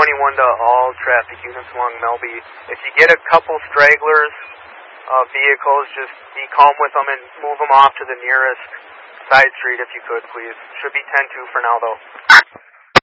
1021 to all traffic units along Melby. If you get a couple stragglers of vehicles, just be calm with them and move them off to the nearest side street if you could, please. Should be 10-2 for now, though.